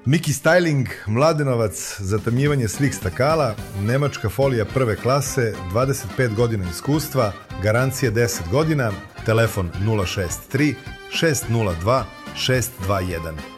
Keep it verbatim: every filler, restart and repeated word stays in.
Miki Styling, Mladenovac, zatamnjivanje svih stakala, nemačka folija prve klase, dvadeset pet godina iskustva, garancija deset godina, telefon nula šest tri šest nula dva šest dva jedan.